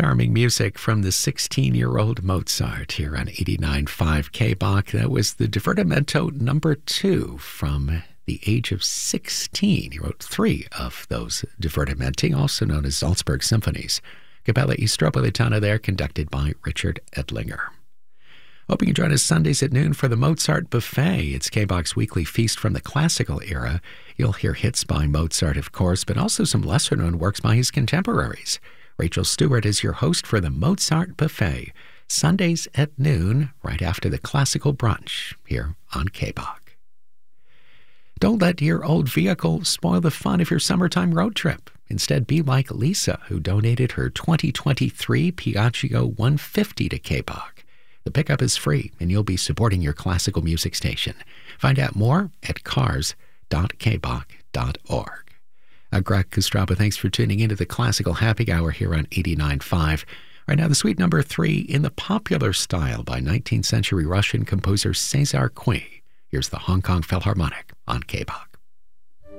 Charming music from the 16-year-old Mozart here on 89.5 KBach. That was the Divertimento number 2 from the age of 16. He wrote 3 of those Divertimenti, also known as Salzburg Symphonies. Capella Istropolitana there, conducted by Richard Edlinger. Hoping you join us Sundays at noon for the Mozart Buffet. It's KBach's weekly feast from the classical era. You'll hear hits by Mozart, of course, but also some lesser-known works by his contemporaries. Rachel Stewart is your host for the Mozart Buffet, Sundays at noon, right after the classical brunch here on KBach. Don't let your old vehicle spoil the fun of your summertime road trip. Instead, be like Lisa, who donated her 2023 Piaggio 150 to KBach. The pickup is free, and you'll be supporting your classical music station. Find out more at cars.kbach.org. Greg Kostraba, thanks for tuning into the Classical Happy Hour here on 89.5. Right now, the suite number 3 in the popular style by 19th century Russian composer César Cui. Here's the Hong Kong Philharmonic on KBach.